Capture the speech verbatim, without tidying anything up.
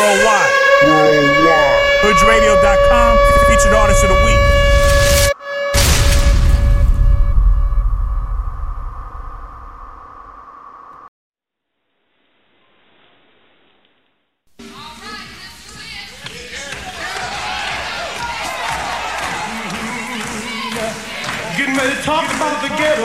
worldwide. Worldwide. Hoods Radio dot com, featured artist of the week. Getting ready to talk about the ghetto.